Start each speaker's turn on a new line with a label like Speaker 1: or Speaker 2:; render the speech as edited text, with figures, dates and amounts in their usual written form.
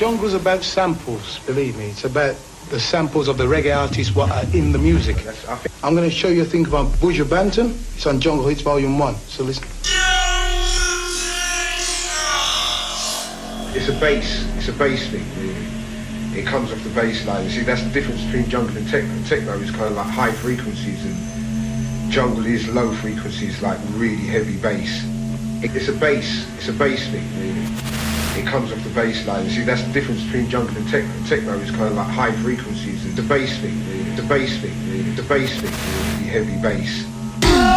Speaker 1: Jungle's about samples, believe me. It's about the samples of the reggae artists what are in the music. I'm going to show you a thing about Buju Banton. It's on Jungle Hits Volume 1. So listen.
Speaker 2: It's a bass thing, really. It comes off the bass line. See, that's the difference between jungle and techno. Techno is kind of like high frequencies, and jungle is low frequencies, like really heavy bass. It's a bass thing, really. It comes off the bass line. See, that's the difference between jungle and techno. Techno is kind of like high frequencies. It's a bass thing, really. It's a bass thing, really. It's a bass thing, really heavy bass.